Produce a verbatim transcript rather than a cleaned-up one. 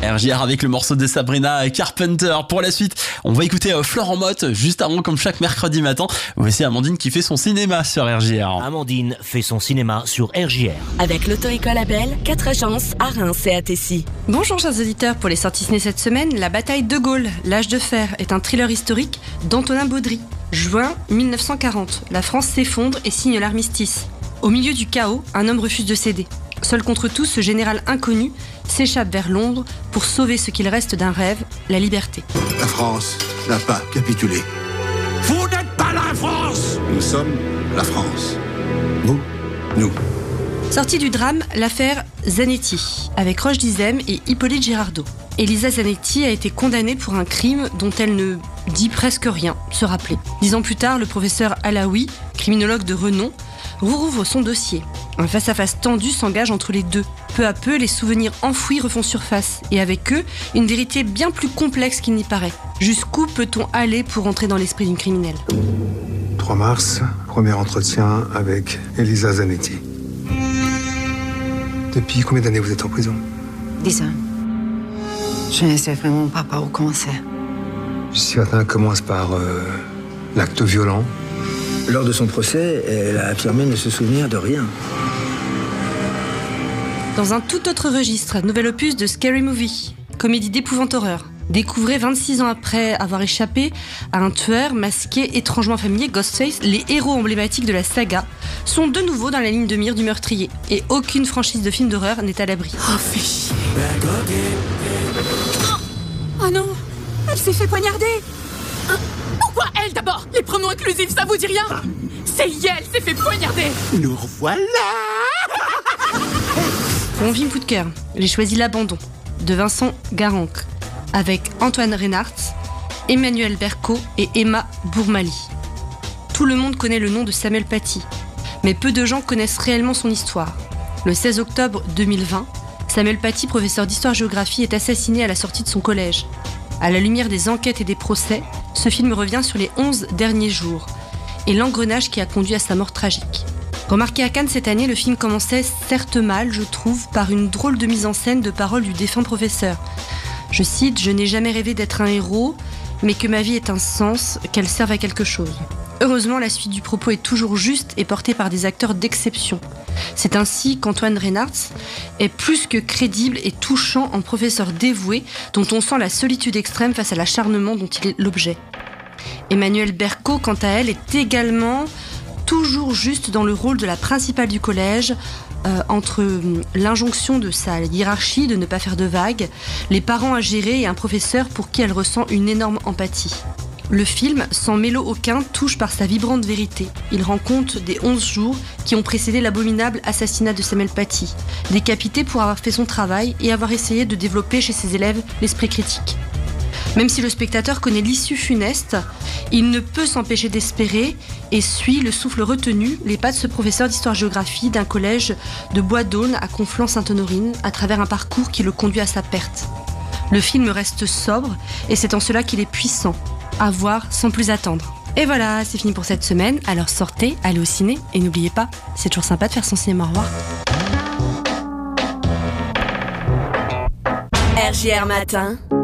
R J R avec le morceau de Sabrina Carpenter. Pour la suite, on va écouter Florent Motte juste avant, comme chaque mercredi matin. Voici Amandine qui fait son cinéma sur R J R. Amandine fait son cinéma sur R J R. Avec l'auto-école Abel, quatre agences à Reims et à Tessy. Bonjour chers auditeurs, pour les sorties ciné cette semaine, La bataille de Gaulle, l'âge de fer est un thriller historique d'Antonin Baudry. Juin mille neuf cent quarante, la France s'effondre et signe l'armistice. Au milieu du chaos, un homme refuse de céder. Seul contre tous, ce général inconnu s'échappe vers Londres pour sauver ce qu'il reste d'un rêve, la liberté. La France n'a pas capitulé. Vous n'êtes pas la France! Nous sommes la France. Vous, nous. Sortie du drame, l'affaire Zanetti, avec Roche Dizem et Hippolyte Girardot. Elisa Zanetti a été condamnée pour un crime dont elle ne dit presque rien, se rappeler. Dix ans plus tard, le professeur Alaoui, criminologue de renom, rouvre son dossier. Un face-à-face tendu s'engage entre les deux. Peu à peu, les souvenirs enfouis refont surface, et avec eux, une vérité bien plus complexe qu'il n'y paraît. Jusqu'où peut-on aller pour entrer dans l'esprit d'une criminelle ? trois mars, premier entretien avec Elisa Zanetti. Depuis combien d'années vous êtes en prison ? Dix ans. Je ne sais vraiment pas par où commencer. Certains commencent par euh, l'acte violent. Lors de son procès, elle a affirmé ne se souvenir de rien. Dans un tout autre registre, nouvel opus de Scary Movie, comédie d'épouvante horreur. Découvrez vingt-six ans après avoir échappé à un tueur masqué étrangement familier, Ghostface, les héros emblématiques de la saga sont de nouveau dans la ligne de mire du meurtrier. Et aucune franchise de film d'horreur n'est à l'abri. Oh, fais chier. Oh non, elle s'est fait poignarder. Hein? Pourquoi elle d'abord? Les pronoms inclusifs, ça vous dit rien? C'est elle s'est fait poignarder. Nous revoilà. Pour mon film coup de cœur, j'ai choisi L'Abandon, de Vincent Garanc, avec Antoine Reynards, Emmanuel Berco et Emma Bourmali. Tout le monde connaît le nom de Samuel Paty, mais peu de gens connaissent réellement son histoire. Le seize octobre deux mille vingt, Samuel Paty, professeur d'histoire-géographie, est assassiné à la sortie de son collège. À la lumière des enquêtes et des procès, ce film revient sur les onze derniers jours et l'engrenage qui a conduit à sa mort tragique. Remarqué à Cannes cette année, le film commençait certes mal, je trouve, par une drôle de mise en scène de paroles du défunt professeur. Je cite « Je n'ai jamais rêvé d'être un héros, mais que ma vie ait un sens, qu'elle serve à quelque chose ». Heureusement, la suite du propos est toujours juste et portée par des acteurs d'exception. C'est ainsi qu'Antoine Reynards est plus que crédible et touchant en professeur dévoué dont on sent la solitude extrême face à l'acharnement dont il est l'objet. Emmanuel Berco, quant à elle, est également toujours juste dans le rôle de la principale du collège, euh, entre l'injonction de sa hiérarchie de ne pas faire de vagues, les parents à gérer et un professeur pour qui elle ressent une énorme empathie. Le film, sans mélo aucun, touche par sa vibrante vérité. Il rend compte des onze jours qui ont précédé l'abominable assassinat de Samuel Paty, décapité pour avoir fait son travail et avoir essayé de développer chez ses élèves l'esprit critique. Même si le spectateur connaît l'issue funeste, il ne peut s'empêcher d'espérer et suit le souffle retenu les pas de ce professeur d'histoire-géographie d'un collège de Bois-d'Aulne à Conflans-Sainte-Honorine à travers un parcours qui le conduit à sa perte. Le film reste sobre et c'est en cela qu'il est puissant. À voir sans plus attendre. Et voilà, c'est fini pour cette semaine. Alors sortez, allez au ciné et n'oubliez pas, c'est toujours sympa de faire son cinéma. Au revoir. R J R Matin.